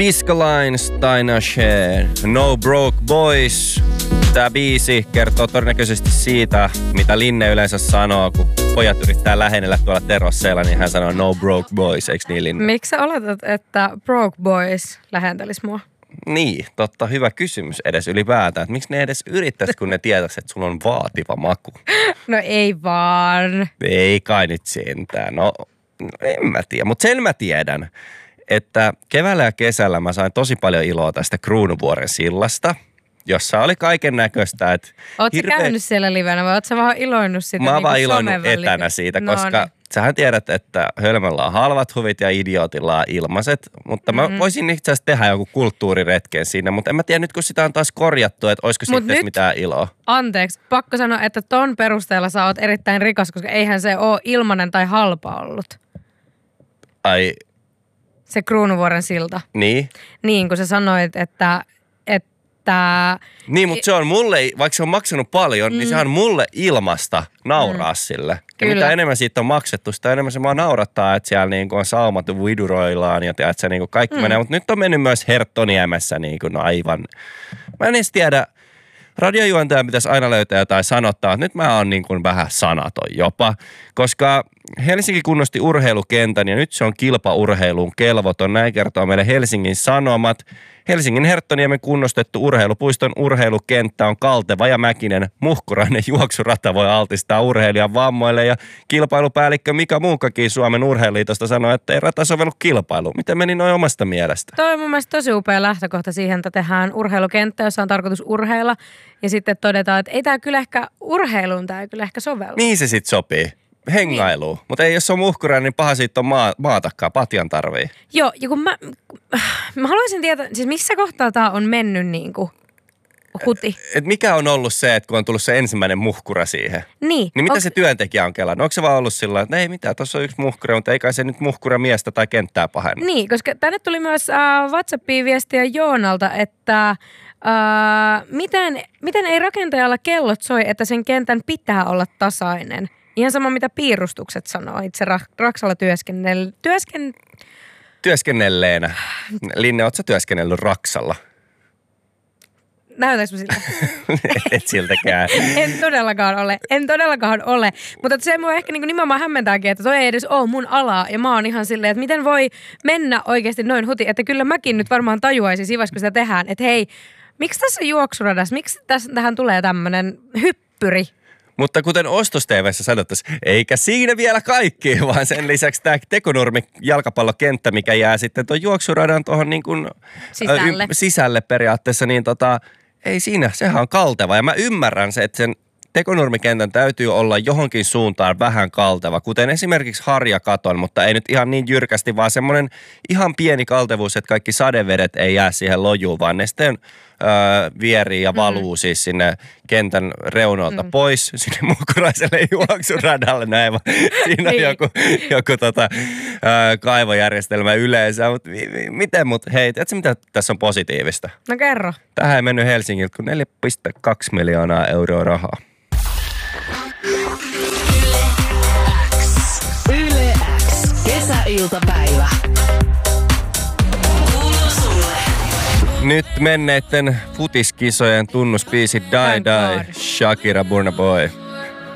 Disco Lines, Taina Share, No Broke Boys. Tää biisi kertoo todennäköisesti siitä, mitä Linne yleensä sanoo, kun pojat yrittää lähennellä tuolla terasseilla, niin hän sanoo No Broke Boys, eikö niin Linne? Miksi sä oletat, että Broke Boys lähentelis mua? Niin, totta, hyvä kysymys edes ylipäätään. Että miksi ne edes yrittäisi, kun ne tietäisi, että sulla on vaativa maku? No ei vaan. Ei kai nyt sentään. No, en mä tiedä, mutta sen mä tiedän, että keväällä ja kesällä mä sain tosi paljon iloa tästä Kruunuvuoren sillasta, jossa oli kaiken näköistä. Ootko sä käynyt siellä livenä vai ootko sä vaan iloinnut sitä? Mä oon vaan iloinnut etänä siitä, koska sähän tiedät, että Hölmöllä on halvat huvit ja Idiootilla on ilmaiset. Mutta mä voisin itse asiassa tehdä joku kulttuuriretken siinä, mutta en mä tiedä nyt kun sitä on taas korjattu, että olisiko sitten mitään iloa. Anteeksi, pakko sanoa, että ton perusteella sä oot erittäin rikas, koska eihän se ole ilmanen tai halpa ollut. Ai. Se Kruunuvuoren silta. Niin? Niin, kun sä sanoit, että Niin, mutta se on mulle, vaikka se on maksanut paljon, niin se on mulle ilmasta nauraa sille. Ja mitä enemmän siitä on maksettu, sitä enemmän se vaan naurattaa, että siellä niin on saumat viduroillaan ja että se niin kaikki menee. Mutta nyt on mennyt myös Herttoniemessä niin aivan. Mä en edes tiedä, radiojuontaja pitäisi aina löytää jotain sanottaa. Nyt mä oon niin kuin vähän sanaton jopa, koska Helsinki kunnosti urheilukentän ja nyt se on kilpaurheiluun kelvoton. Näin kertoo meille Helsingin Sanomat. Helsingin Herttoniemen kunnostettu urheilupuiston urheilukenttä on kalteva ja mäkinen. Muhkurainen juoksurata voi altistaa urheilijan vammoille ja kilpailupäällikkö Mika Muukkakin Suomen Urheiluliitosta sanoi, että ei rata sovellu kilpailuun. Miten meni noin omasta mielestä? Toi on mun mielestä tosi upea lähtökohta siihen, että tehdään urheilukenttä, jossa on tarkoitus urheilla. Ja sitten todetaan, että ei tää kyllä ehkä urheiluun, tää ei kyllä ehkä sovellu. Niin se sit sopii. Hengailuun. Niin. Mutta ei, jos se on muhkurainen, niin paha siitä on maatakkaa. Patjan tarvii. Joo, ja kun mä haluaisin tietää, siis missä kohtaa tää on mennyt niinku huti? Et mikä on ollut se, että kun on tullut se ensimmäinen muhkura siihen? Niin. Niin mitä se työntekijä on kelannut? Onko se vaan ollut sillä että ei mitään, tuossa on yksi muhkura, mutta ei kai se nyt muhkura miestä tai kenttää pahenna? Niin, koska tänne tuli myös WhatsAppiin viestiä Joonalta, että miten ei rakentajalla kellot soi, että sen kentän pitää olla tasainen? Ihan sama, mitä piirustukset sanoo itse Raksalla työskennelleenä. Linne, ootko sä työskennellyt Raksalla? Näytäks mä siltä? Et siltäkään. En todellakaan ole. Mutta se mua ehkä nimenomaan hämmentääkin, että toi ei edes ole mun alaa. Ja mä oon ihan silleen, että miten voi mennä oikeasti noin huti. Että kyllä mäkin nyt varmaan tajuaisin siinä, kun sitä tehdään. Että hei, miksi tässä juoksuradassa, miksi tähän tulee tämmönen hyppyri? Mutta kuten Ostos-TV:ssä sanottaisiin, eikä siinä vielä kaikki, vaan sen lisäksi tämä Tekonurmi jalkapallokenttä, mikä jää sitten tuon juoksuradan tuohon niin kuin sisälle periaatteessa, niin ei siinä, sehän on kalteva. Ja mä ymmärrän se, että sen Tekonurmikentän täytyy olla johonkin suuntaan vähän kalteva, kuten esimerkiksi harjakaton, mutta ei nyt ihan niin jyrkästi, vaan semmoinen ihan pieni kaltevuus, että kaikki sadevedet ei jää siihen lojuun, vaan ne sitten vierii ja valuu siis sinne kentän reunoilta pois, sinne muhkuraiselle juoksuradalle näin, siinä on joku kaivojärjestelmä yleensä, mutta miten, hei, tiedätkö mitä tässä on positiivista? No kerro. Tähän ei mennyt Helsingiltä kuin 4,2 miljoonaa euroa rahaa. Yle X. Kesäiltapäivä. Nyt menneiden futiskisojen tunnusbiisi Die Die, Shakira Burna Boy.